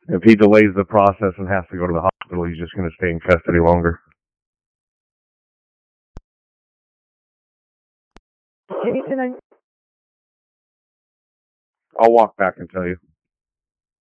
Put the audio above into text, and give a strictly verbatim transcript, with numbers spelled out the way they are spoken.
If he delays the process and has to go to the hospital, he's just going to stay in custody longer. I'll walk back and tell you.